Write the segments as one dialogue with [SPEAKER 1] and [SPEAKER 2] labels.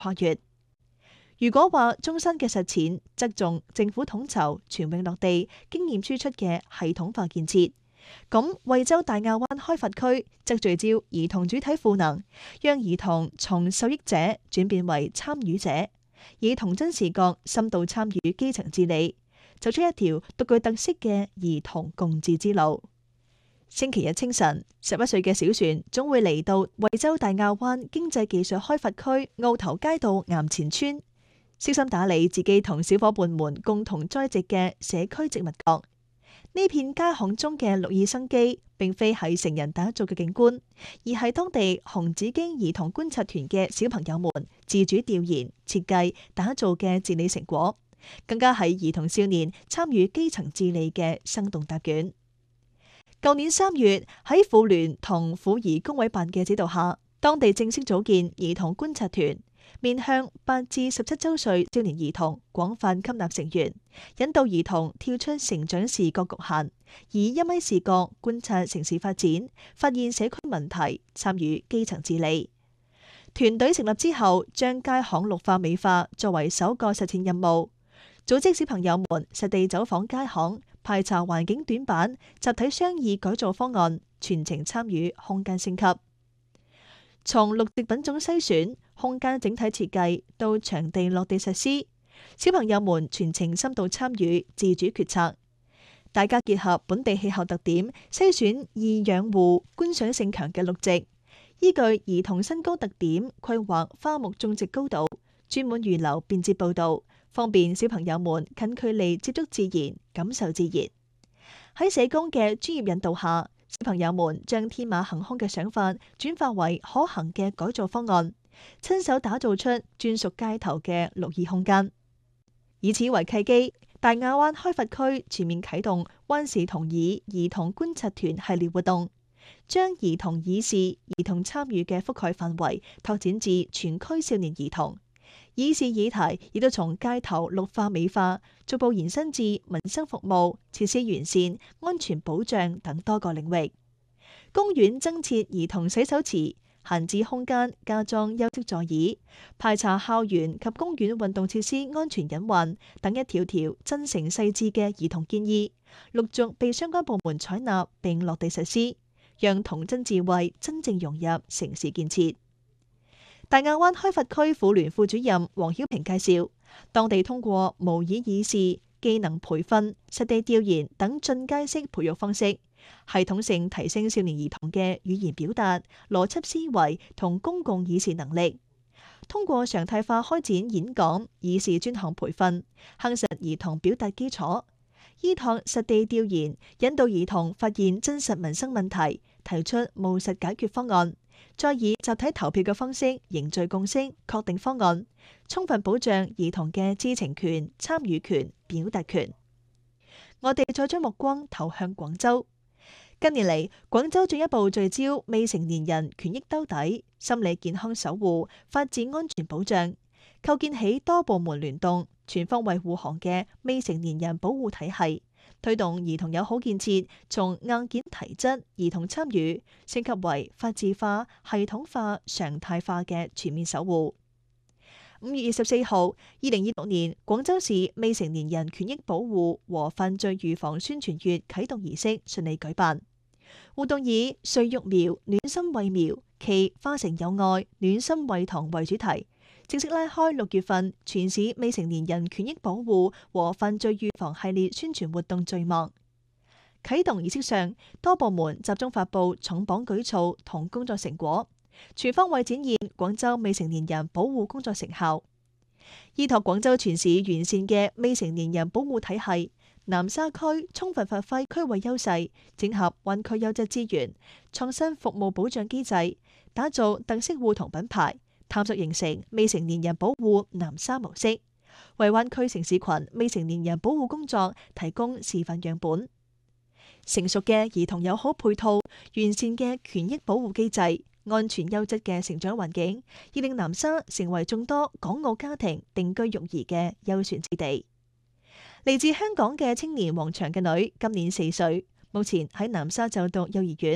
[SPEAKER 1] 跨越。如果話終身嘅實踐，側重政府統籌、全域落地、經驗輸出嘅系統化建設，咁惠州大亞灣開發區則聚焦兒童主體賦能，讓兒童從受益者轉變為參與者，以童真視角深度參與基層治理，走出一條獨具特色嘅兒童共治之路。星期日清晨，11歲嘅小船總會嚟到惠州大亞灣經濟技術開發區澳頭街道岩前村，悉心打理自己同小伙伴們共同栽植嘅社區植物角。呢片街巷中嘅綠意生機，並非係成人打造嘅景觀，而係當地紅紫荊兒童觀察團嘅小朋友們自主調研、設計、打造嘅治理成果，更加係兒童少年參與基層治理嘅生動答卷。舊年3月喺婦聯同婦兒工委辦嘅指導下，當地正式組建兒童觀察團，面向8至17周歲少年兒童廣泛吸納成員，引導兒童跳出成長視覺局限，以1米視角觀察城市發展，發現社區問題，參與基層治理。團隊成立之後，將街巷綠化美化作為首個實踐任務，組織小朋友們實地走訪街巷，排查環境短板，集體商議改造方案，全程參與空間升級。從綠植品種篩選、空間整體設計到場地落地實施，小朋友們全程深度參與，自主決策。大家結合本地氣候特點，篩選易養護、觀賞性強嘅綠植，依據兒童身高特點規劃花木種植高度，專門預留便捷步道，方便小朋友們近距離接觸自然，感受自然。喺社工嘅專業引導下，小朋友們將天馬行空嘅想法轉化為可行嘅改造方案，親手打造出專屬街頭嘅綠意空間。以此為契機，大亞灣開發區全面啟動灣事同議兒童觀察團系列活動，將兒童議事、兒童參與嘅覆蓋範圍拓展至全區少年兒童。議事議題亦都從街頭綠化美化，逐步延伸至民生服務、設施完善、安全保障等多個領域。公園增設兒童洗手池，閒置空間加裝休息座椅，排查校園及公園運動設施安全隱患等一條條真誠細緻嘅兒童建議，陸續被相關部門採納並落地實施，讓童真智慧真正融入城市建設。大亞灣開發區婦聯副主任黃曉平介紹，當地通過模擬議事、技能培訓、實地調研等進階式培育方式，系統性提升少年兒童嘅語言表達、邏輯思維同公共議事能力。通過常態化開展演講、議事專項培訓，夯實兒童表達基礎。依託實地調研，引導兒童發現真實民生問題，提出務實解決方案。再以集體投票嘅方式凝聚共識，確定方案，充分保障兒童嘅知情權、參與權、表達權。我哋再將目光投向廣州。近年嚟，廣州進一步聚焦未成年人權益兜底、心理健康守護、法治安全保障，構建起多部門聯動、全方位護航嘅未成年人保護體系。推動兒童友好建設，從硬件提質、兒童參與升級為法治化、系統化、常態化嘅全面守護。5月24號，2026年廣州市未成年人權益保護和犯罪預防宣傳月啟動儀式順利舉辦。活動以誰育苗，暖心為苗，其花城有愛，暖心為堂為主題，正式拉開6月份全市未成年人權益保護和犯罪預防系列宣傳活動序幕。啟動儀式上，多部門集中發布重磅舉措同工作成果，全方位展現廣州未成年人保護工作成效。依託廣州全市完善嘅未成年人保護體系，南沙區充分發揮區位優勢，整合灣區優質資源，創新服務保障機制，打造特色互同品牌，探索形成未成年人保護南沙模式，為灣區城市群未成年人保護工作提供示範樣本。成熟嘅兒童友好配套，完善嘅權益保護機制，安全優質嘅成長環境，已令南沙成為眾多港澳家庭定居育兒嘅優選之地。嚟自香港嘅青年黃祥嘅女今年4歲，目前喺南沙就讀幼兒園。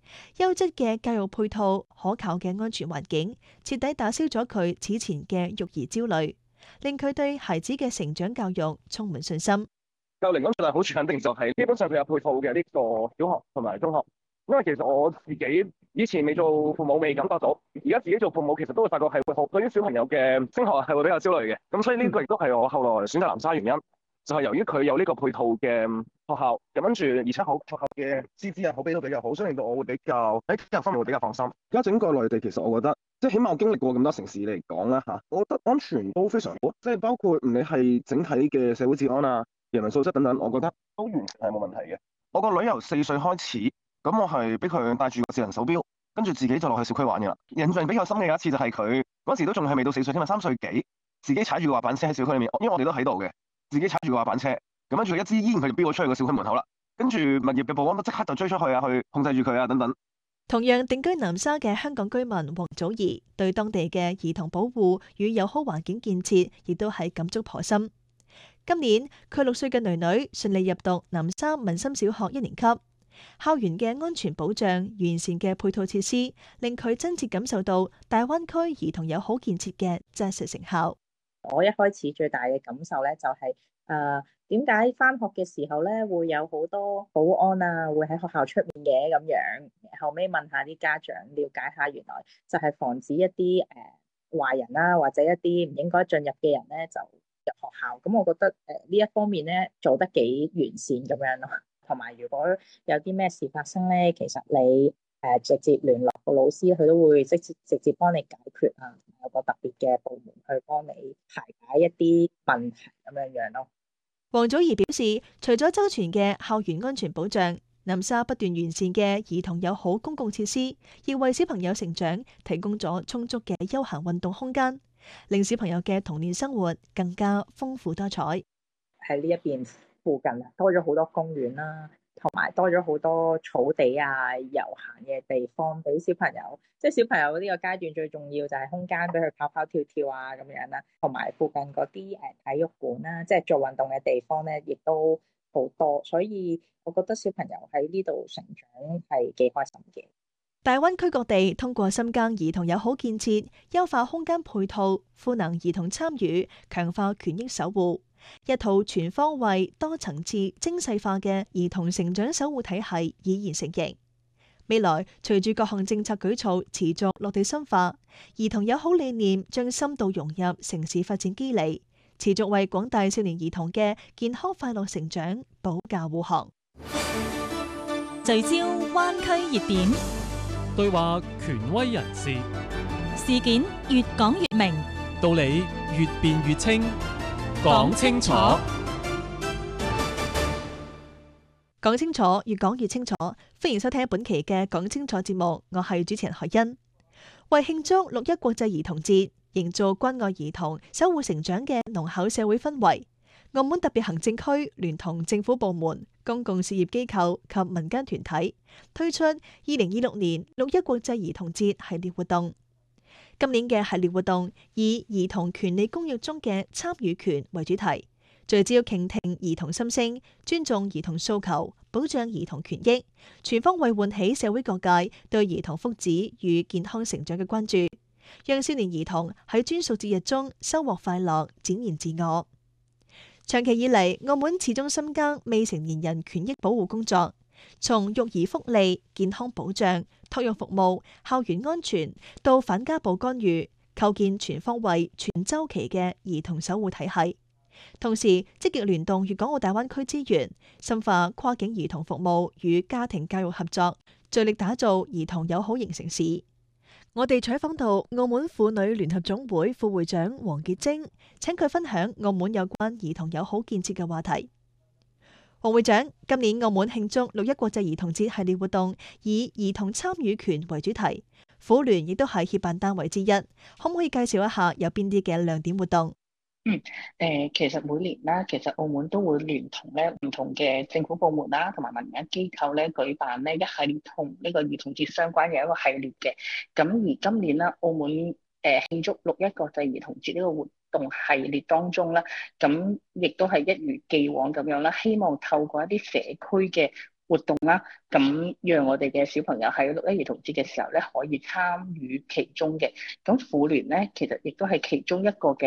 [SPEAKER 1] 優質嘅教育配套、可靠嘅安全環境，徹底打消咗佢此前嘅育兒焦慮，令佢對孩子嘅成長教育充滿信心。
[SPEAKER 2] 教齡咁最大好處肯定就係基本上佢有配套嘅呢個小學同埋中學，因為其實我自己以前未做父母未感覺到，而家自己做父母其實都會發覺係會好對於小朋友嘅升學係會比較焦慮嘅，咁所以呢個亦都係我後來選擇南沙原因，就係由於佢有呢個配套嘅學校，咁跟住而且好學校嘅師資啊口碑都比較好，所以令到我會比較喺教育方面會比較放心。而家整個內地其實我覺得，即係起碼我經歷過咁多城市嚟講啦嚇，我覺得安全都非常好，即係包括唔理係整體嘅社會治安啊、人民素質等等，我覺得都完全係冇問題嘅。我個女由4歲開始，咁我係俾佢帶住個智能手錶，跟住自己就落去小區玩嘅啦。印象比較深嘅有一次就係佢嗰時都仲係未到4歲添啊，3歲幾，自己踩住個滑板車喺小區裏面，因為我哋都喺度嘅，自己踩住個滑板車，咁跟住一支煙佢就飆咗出去個小區門口啦。跟住物業嘅保安都即刻就追出去啊，去控制住佢啊等等。
[SPEAKER 1] 同樣定居南沙嘅香港居民黃祖兒，對當地嘅兒童保護與友好環境建設，亦都係感觸頗深。今年佢6歲嘅女女順利入讀南沙民心小學1年級，校園嘅安全保障、完善嘅配套設施，令佢真切感受到大灣區兒童友好建設嘅真實成效。
[SPEAKER 3] 我一開始最大嘅感受咧，就係點解返學嘅時候咧會有好多保安啊，會喺學校出面嘅咁樣。後尾問下啲家長，了解下原來就係防止一啲壞人啦，或者一啲唔應該進入嘅人咧就入學校。咁我覺得呢一方面咧做得幾完善咁樣咯。同埋如果有啲咩事發生咧，其實你直接聯絡個老師，佢都會直接幫你解決啊，有個特別嘅部門去幫你排解一啲問題咁樣樣咯。
[SPEAKER 1] 黃祖兒表示，除咗周全嘅校園安全保障，南沙不斷完善嘅兒童友好公共設施，亦為小朋友成長提供咗充足嘅休閒運動空間，令小朋友嘅童年生活更加豐富多彩。
[SPEAKER 3] 喺呢一邊附近多咗好多公園啦，同埋多咗好多草地啊、遊閒嘅地方俾小朋友。即係小朋友呢個階段最重要就係空間俾佢跑跑跳跳啊咁樣啦，同埋附近嗰啲體育館啦，即係做運動嘅地方咧，亦都好多。所以我覺得小朋友喺呢度成長係幾開心嘅。
[SPEAKER 1] 大灣區各地通過深耕兒童友好建設，優化空間配套，賦能兒童參與，強化權益守護，一套全方位、多層次、精細化嘅兒童成長守護體系已然成型。未來隨住各項政策舉措持續落地深化，兒童友好理念將深度融入城市發展機理，持續為廣大少年兒童嘅健康快樂成長保駕護航。
[SPEAKER 4] 聚焦灣區熱點，
[SPEAKER 5] 對話權威人士，
[SPEAKER 4] 事件越講越明，
[SPEAKER 5] 道理越辯越清，講清楚。
[SPEAKER 1] 講清楚，越講越清楚。歡迎收聽本期嘅講清楚節目，我係主持人海欣。為慶祝6·1國際兒童節，營造關愛兒童、守護成長嘅濃厚社會氛圍，澳門特別行政區聯同政府部門、公共事業機構及民間團體推出2026年6·1國際兒童節系列活動。今年嘅系列活動以兒童權利公約中嘅參與權為主題，聚焦傾聽兒童心聲，尊重兒童訴求，保障兒童權益，全方位喚起社會各界對兒童福祉與健康成長嘅關注，讓少年兒童喺專屬節日中收穫快樂，展現自我。長期以嚟，澳門始終深耕未成年人權益保護工作，從育兒福利、健康保障、托育服務、校園安全到反家暴干預，構建全方位、全周期嘅兒童守護體系。同時，積極聯動粵港澳大灣區資源，深化跨境兒童服務與家庭教育合作，聚力打造兒童友好型城市。我哋採訪到澳門婦女聯合總會副會長黃潔貞，請佢分享澳門有關兒童友好建設嘅話題。黃會長，今年澳門慶祝6·1國際兒童節系列活動，以兒童參與權為主題，婦聯亦都係協辦單位之一，可唔可以介紹一下有邊啲嘅亮點活動？
[SPEAKER 6] 其實每年啦，其實澳門都會聯同咧唔同嘅政府部門啦，同埋民間機構咧舉辦呢一系列同呢個兒童節相關嘅一個系列嘅。咁而今年啦，澳門慶祝6·1國際兒童節呢個活動系列當中啦，咁亦都係一如既往咁樣啦，希望透過一啲社區嘅活動啦，咁讓我哋嘅小朋友喺6·1兒童節嘅時候咧可以參與其中嘅。咁婦聯咧其實亦都係其中一個嘅